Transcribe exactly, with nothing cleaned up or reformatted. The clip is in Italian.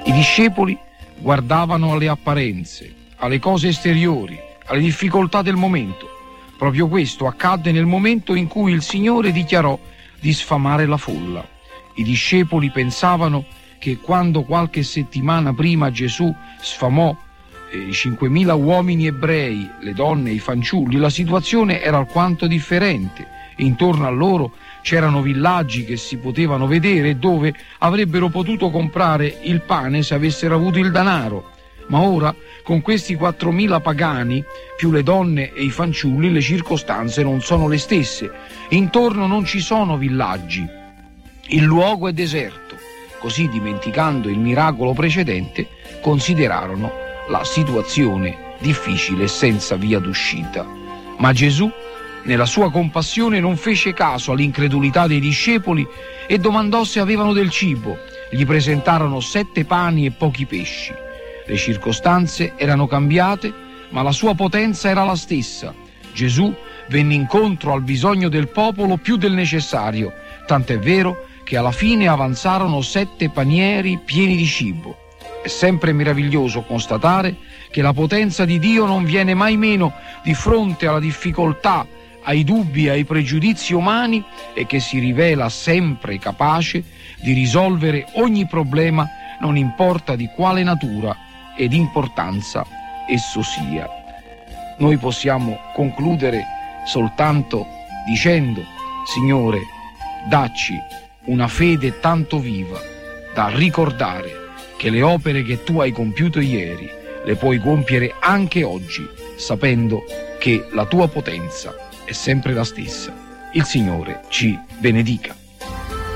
I discepoli guardavano alle apparenze, alle cose esteriori, alle difficoltà del momento. Proprio questo accadde nel momento in cui il Signore dichiarò di sfamare la folla. I discepoli pensavano che quando qualche settimana prima Gesù sfamò eh, i cinquemila uomini ebrei, le donne e i fanciulli, la situazione era alquanto differente. Intorno a loro c'erano villaggi che si potevano vedere e dove avrebbero potuto comprare il pane se avessero avuto il denaro. Ma ora, con questi quattromila pagani, più le donne e i fanciulli, le circostanze non sono le stesse. Intorno non ci sono villaggi. Il luogo è deserto. Così, dimenticando il miracolo precedente, considerarono la situazione difficile e senza via d'uscita. Ma Gesù, nella sua compassione, non fece caso all'incredulità dei discepoli e domandò se avevano del cibo. Gli presentarono sette pani e pochi pesci. Le circostanze erano cambiate, ma la sua potenza era la stessa. Gesù venne incontro al bisogno del popolo più del necessario, tant'è vero che alla fine avanzarono sette panieri pieni di cibo. È sempre meraviglioso constatare che la potenza di Dio non viene mai meno di fronte alla difficoltà, ai dubbi e ai pregiudizi umani e che si rivela sempre capace di risolvere ogni problema, non importa di quale natura ed importanza esso sia. Noi possiamo concludere soltanto dicendo: Signore, dacci una fede tanto viva da ricordare che le opere che tu hai compiuto ieri le puoi compiere anche oggi, sapendo che la tua potenza è sempre la stessa. Il Signore ci benedica.